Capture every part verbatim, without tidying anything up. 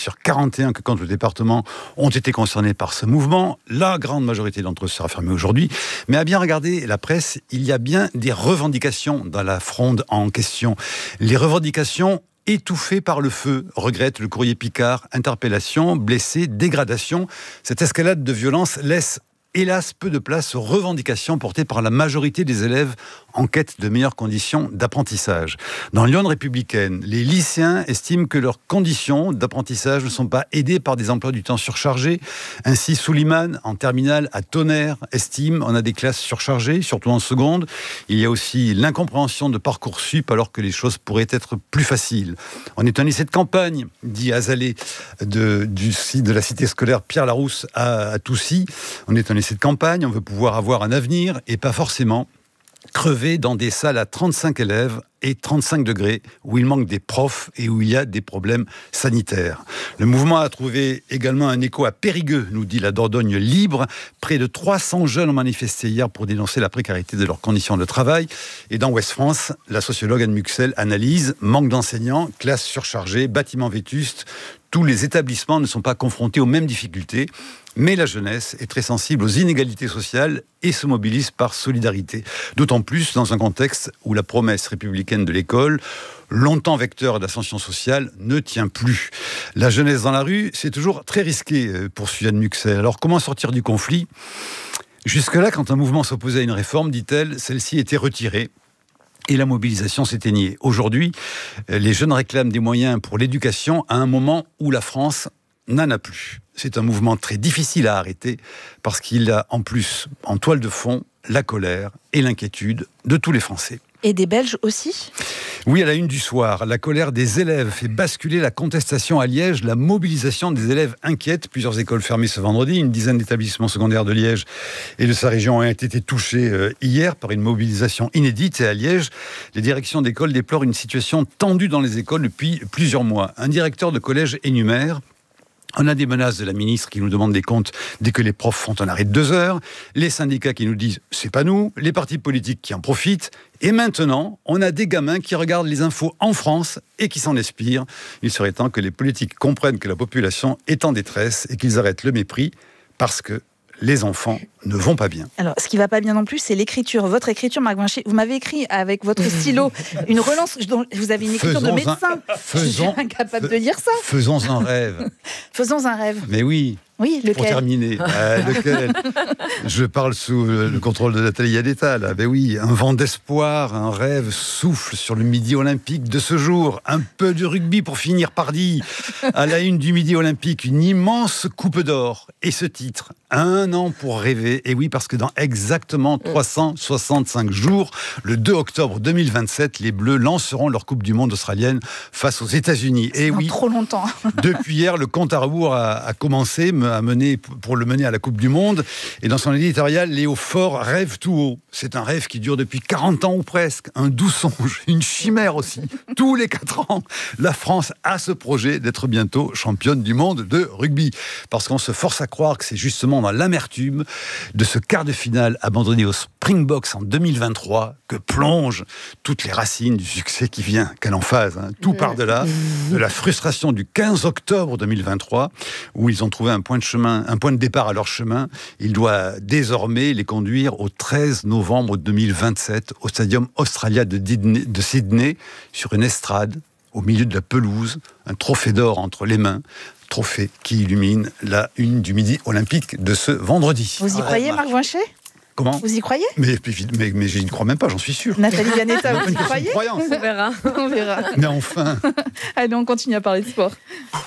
sur quarante et un que compte le département ont été concernés par ce mouvement. La grande majorité d'entre eux sera fermée aujourd'hui. Mais à bien regarder la presse, il y a bien des revendications dans la fronde en question. Les revendications étouffées par le feu, regrette le courrier Picard. Interpellation, blessés, dégradation. Cette escalade de violence laisse hélas peu de place aux revendications portées par la majorité des élèves en quête de meilleures conditions d'apprentissage. Dans Lyon républicaine, les lycéens estiment que leurs conditions d'apprentissage ne sont pas aidées par des emplois du temps surchargés. Ainsi, Souliman, en terminale à Tonnerre, estime on a des classes surchargées, surtout en seconde. Il y a aussi l'incompréhension de Parcoursup alors que les choses pourraient être plus faciles. On est un lycée de campagne, dit Azalée, de, du, de la cité scolaire Pierre Larousse à, à Toussy. On est un lycée de campagne, on veut pouvoir avoir un avenir et pas forcément crever dans des salles à trente-cinq élèves et trente-cinq degrés où il manque des profs et où il y a des problèmes sanitaires. Le mouvement a trouvé également un écho à Périgueux, nous dit la Dordogne libre. Près de trois cents jeunes ont manifesté hier pour dénoncer la précarité de leurs conditions de travail. Et dans Ouest France, la sociologue Anne Muxel analyse manque d'enseignants, classes surchargées, bâtiments vétustes. Tous les établissements ne sont pas confrontés aux mêmes difficultés. Mais la jeunesse est très sensible aux inégalités sociales et se mobilise par solidarité. D'autant plus dans un contexte où la promesse républicaine de l'école, longtemps vecteur d'ascension sociale, ne tient plus. La jeunesse dans la rue, c'est toujours très risqué, poursuit Anne Muxel. Alors comment sortir du conflit ? Jusque-là, quand un mouvement s'opposait à une réforme, dit-elle, celle-ci était retirée. Et la mobilisation s'éteignait. Aujourd'hui, les jeunes réclament des moyens pour l'éducation à un moment où la France n'en a plus. C'est un mouvement très difficile à arrêter parce qu'il a en plus, en toile de fond, la colère et l'inquiétude de tous les Français. Et des Belges aussi ? Oui, à la une du soir, la colère des élèves fait basculer la contestation à Liège, la mobilisation des élèves inquiète. Plusieurs écoles fermées ce vendredi, une dizaine d'établissements secondaires de Liège et de sa région ont été touchés hier par une mobilisation inédite. Et à Liège, les directions d'école déplorent une situation tendue dans les écoles depuis plusieurs mois. Un directeur de collège énumère: on a des menaces de la ministre qui nous demande des comptes dès que les profs font un arrêt de deux heures, les syndicats qui nous disent c'est pas nous, les partis politiques qui en profitent, et maintenant on a des gamins qui regardent les infos en France et qui s'en inspirent. Il serait temps que les politiques comprennent que la population est en détresse et qu'ils arrêtent le mépris parce que les enfants ne vont pas bien. Alors, ce qui ne va pas bien non plus, c'est l'écriture. Votre écriture, Marc Vincher, vous m'avez écrit avec votre stylo une relance. Dont vous avez une écriture faisons de médecin. Un, faisons, Je suis incapable de lire ça. Faisons un rêve. Faisons un rêve. Mais oui. Oui, lequel ? Pour terminer, euh, lequel ? Je parle sous le contrôle de Nathalie Yanetta, là. Ben oui, un vent d'espoir, un rêve souffle sur le Midi olympique de ce jour. Un peu de rugby pour finir par dire. À la une du Midi olympique, une immense coupe d'or. Et ce titre, un an pour rêver. Et oui, parce que dans exactement trois cent soixante-cinq jours, le deux octobre deux mille vingt-sept, les Bleus lanceront leur Coupe du Monde australienne face aux États-Unis. Et oui, trop longtemps. Depuis hier, le compte à rebours a, a commencé. À mener, pour le mener à la Coupe du Monde. Et dans son éditorial, Léo Faure rêve tout haut. C'est un rêve qui dure depuis quarante ans ou presque. Un doux songe, une chimère aussi. Tous les quatre ans, la France a ce projet d'être bientôt championne du monde de rugby. Parce qu'on se force à croire que c'est justement dans l'amertume de ce quart de finale abandonné au Springboks en deux mille vingt-trois que plongent toutes les racines du succès qui vient. Quelle emphase, hein. Tout part de là, de la frustration du quinze octobre deux mille vingt-trois, où ils ont trouvé un point de chemin, un point de départ à leur chemin. Il doit désormais les conduire au treize novembre deux mille vingt-sept au Stadium Australia de, Didney, de Sydney, sur une estrade au milieu de la pelouse, un trophée d'or entre les mains, trophée qui illumine la une du Midi olympique de ce vendredi. Vous y croyez, Marc Vincher ? Comment ? Vous y croyez ? mais, mais, mais je n'y crois même pas, j'en suis sûr. Nathalie Yanetta, vous y croyez ? On verra. On verra. Mais enfin. Allez, on continue à parler de sport.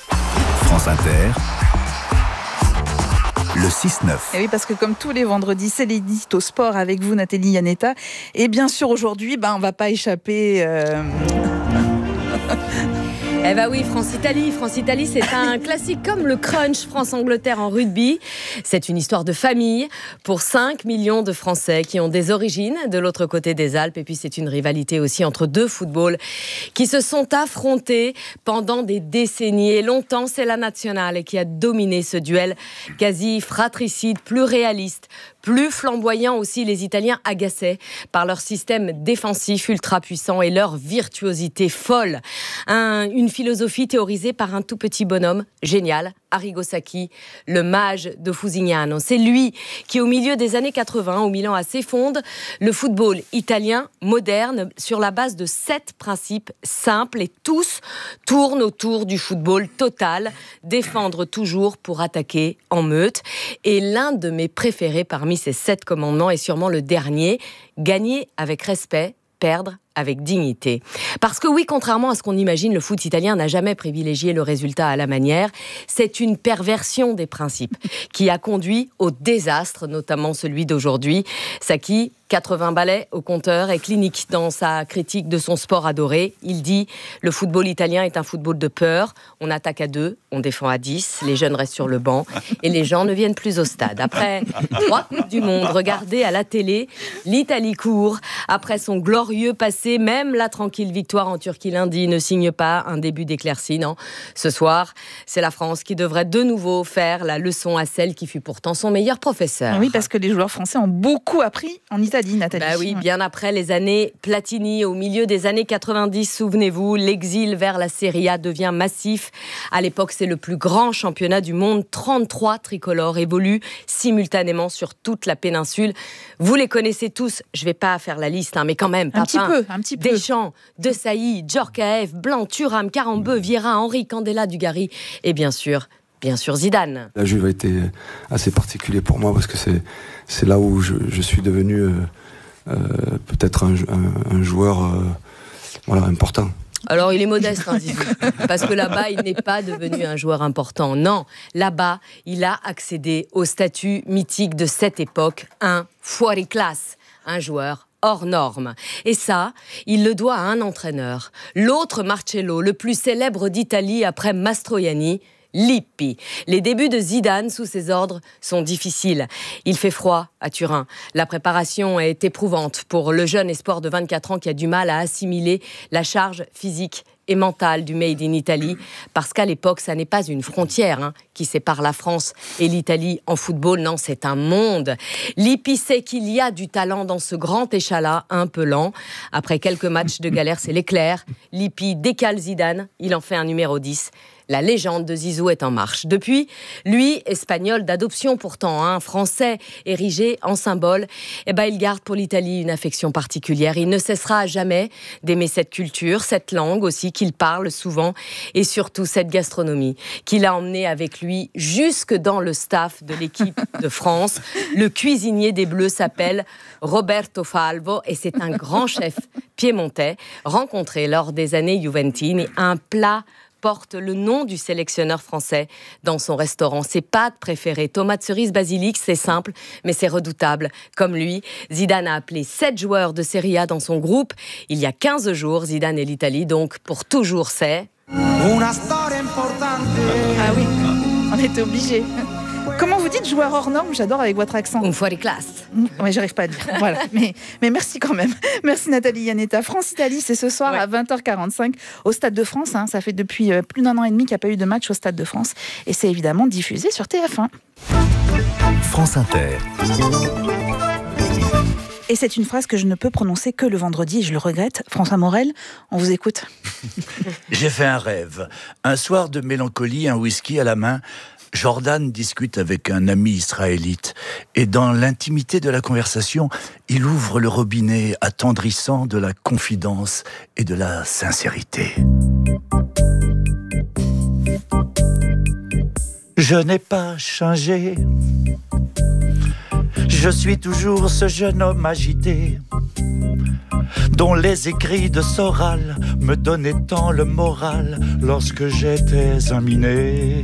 France Inter. Le six neuf. Et oui, parce que comme tous les vendredis, c'est l'édito sport avec vous, Nathalie Yanetta. Et bien sûr, aujourd'hui, ben, on ne va pas échapper... Euh... Eh bien oui, France-Italie. France-Italie, c'est un classique comme le crunch France-Angleterre en rugby. C'est une histoire de famille pour cinq millions de Français qui ont des origines de l'autre côté des Alpes. Et puis c'est une rivalité aussi entre deux footballs qui se sont affrontés pendant des décennies. Et longtemps, c'est la nationale qui a dominé ce duel quasi fratricide, plus réaliste, Plus flamboyants aussi, les Italiens agaçaient par leur système défensif ultra puissant et leur virtuosité folle. Un, une philosophie théorisée par un tout petit bonhomme génial, Arrigo Sacchi, le mage de Fusignano. C'est lui qui, au milieu des années quatre-vingts, au Milan A C, fonde le football italien moderne sur la base de sept principes simples et tous tournent autour du football total, défendre toujours pour attaquer en meute. Et l'un de mes préférés parmi ces sept commandements est sûrement le dernier, gagner avec respect, perdre avec dignité. Parce que oui, contrairement à ce qu'on imagine, le foot italien n'a jamais privilégié le résultat à la manière. C'est une perversion des principes qui a conduit au désastre, notamment celui d'aujourd'hui. Sacchi, quatre-vingts balais au compteur, est clinique dans sa critique de son sport adoré. Il dit « Le football italien est un football de peur. On attaque à deux, on défend à dix, les jeunes restent sur le banc et les gens ne viennent plus au stade. » Après trois Coupes du Monde regardées à la télé, l'Italie court. Après son glorieux passé, même la tranquille victoire en Turquie lundi ne signe pas un début d'éclaircie, non. Ce soir, c'est la France qui devrait de nouveau faire la leçon à celle qui fut pourtant son meilleur professeur. Oui, parce que les joueurs français ont beaucoup appris en Italie, Nathalie. Bah oui, bien après les années Platini, au milieu des années quatre-vingt-dix, souvenez-vous, l'exil vers la Serie A devient massif. À l'époque, c'est le plus grand championnat du monde. trente-trois tricolores évoluent simultanément sur toute la péninsule. Vous les connaissez tous, je ne vais pas faire la liste, hein, mais quand même, un Papin, petit peu, un petit peu. Deschamps, De Sailly, Djorkaeff, Blanc, Thuram, Carambeu, Vieira, Henry, Candela, Dugarry et bien sûr, bien sûr Zidane. La Juve a été assez particulier pour moi parce que c'est, c'est là où je, je suis devenu euh, euh, peut-être un, un, un joueur euh, voilà, important. Alors, il est modeste, hein, Zizou, parce que là-bas, il n'est pas devenu un joueur important. Non, là-bas, il a accédé au statut mythique de cette époque, un fuori classe, un joueur hors norme. Et ça, il le doit à un entraîneur, l'autre Marcello, le plus célèbre d'Italie après Mastroianni, Lippi. Les débuts de Zidane sous ses ordres sont difficiles. Il fait froid à Turin. La préparation est éprouvante pour le jeune espoir de vingt-quatre ans qui a du mal à assimiler la charge physique et mentale du Made in Italy, parce qu'à l'époque, ça n'est pas une frontière hein, qui sépare la France et l'Italie en football. Non, c'est un monde. Lippi sait qu'il y a du talent dans ce grand échalas un peu lent. Après quelques matchs de galère, c'est l'éclair. Lippi décale Zidane, il en fait un numéro dix. La légende de Zizou est en marche. Depuis, lui, espagnol d'adoption pourtant, hein, français, érigé en symbole, eh ben, il garde pour l'Italie une affection particulière. Il ne cessera jamais d'aimer cette culture, cette langue aussi qu'il parle souvent, et surtout cette gastronomie qu'il a emmenée avec lui jusque dans le staff de l'équipe de France. Le cuisinier des Bleus s'appelle Roberto Falvo et c'est un grand chef piémontais rencontré lors des années Juventine. Un plat porte le nom du sélectionneur français dans son restaurant. Ses pâtes préférées, tomates cerises, basilic, c'est simple, mais c'est redoutable. Comme lui, Zidane a appelé sept joueurs de Serie A dans son groupe. Il y a quinze jours, Zidane et l'Italie, donc pour toujours, c'est... Ah oui, on était obligés. Comment vous dites joueur hors norme? J'adore avec votre accent. Un fuori classe. Oui, j'arrive pas à dire. Voilà. Mais, mais merci quand même. Merci Nathalie Iannetta. France-Italie, c'est ce soir ouais. à vingt heures quarante-cinq au Stade de France. Hein. Ça fait depuis plus d'un an et demi qu'il n'y a pas eu de match au Stade de France. Et c'est évidemment diffusé sur T F un. France Inter. Et c'est une phrase que je ne peux prononcer que le vendredi, et je le regrette. François Morel, on vous écoute. J'ai fait un rêve. Un soir de mélancolie, un whisky à la main, Jordan discute avec un ami israélite et dans l'intimité de la conversation, il ouvre le robinet attendrissant de la confidence et de la sincérité. Je n'ai pas changé. Je suis toujours ce jeune homme agité dont les écrits de Soral me donnaient tant le moral lorsque j'étais un minet.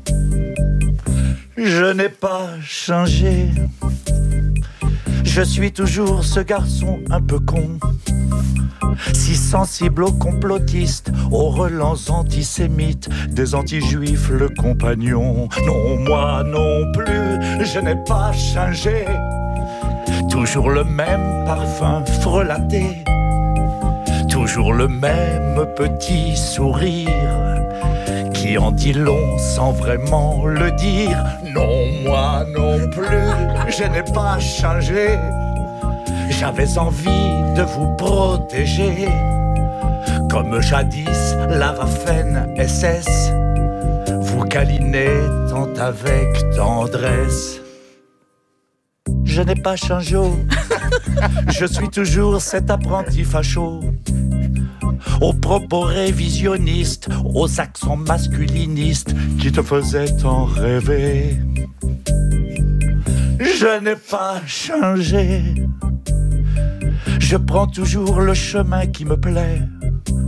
Je n'ai pas changé. Je suis toujours ce garçon un peu con, si sensible aux complotistes, aux relents antisémites, des anti-juifs le compagnon. Non, moi non plus, je n'ai pas changé. Toujours le même parfum frelaté, toujours le même petit sourire qui qui en dit long sans vraiment le dire. Non, moi non plus, je n'ai pas changé. J'avais envie de vous protéger, comme jadis la Waffen S S vous câlinait tant avec tendresse. Je n'ai pas changé, je suis toujours cet apprenti facho, aux propos révisionnistes, aux accents masculinistes qui te faisaient tant rêver. Je n'ai pas changé, je prends toujours le chemin qui me plaît,